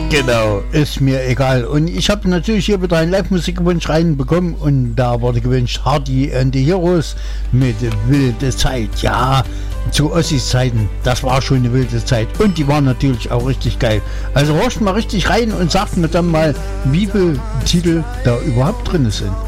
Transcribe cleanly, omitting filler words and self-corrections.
Genau, ist mir egal. Und ich habe natürlich hier wieder einen Live-Musikwunsch reinbekommen und da wurde gewünscht Hardy and the Heroes mit Wilde Zeit. Ja, zu Ossis Zeiten, das war schon eine wilde Zeit und die waren natürlich auch richtig geil. Also horcht mal richtig rein und sagt mir dann mal, wie viele Titel da überhaupt drin sind.